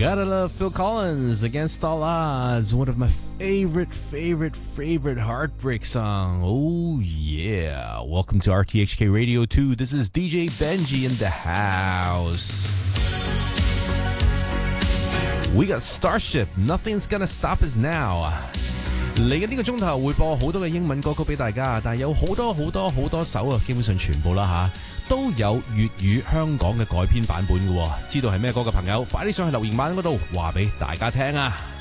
Gotta love Phil Collins, Against All Odds, one of my favorite heartbreak song. Oh yeah. Welcome to RTHK Radio 2. This is DJ Benji in the house. We got Starship, Nothing's Gonna Stop Us Now. 嚟緊呢個鐘頭會播好多嘅英文歌曲俾大家，但係有好多首啊，基本上全部啦都有粵語香港嘅改編版本嘅喎。知道係咩歌嘅朋友，快啲上去留言板嗰度話俾大家聽啊！